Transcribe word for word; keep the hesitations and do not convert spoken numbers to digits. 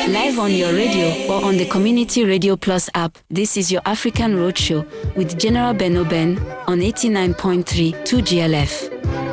Live on your radio or on the Community Radio Plus app, this is your African Roadshow with General Beno Ben on eighty-nine point three two G L F.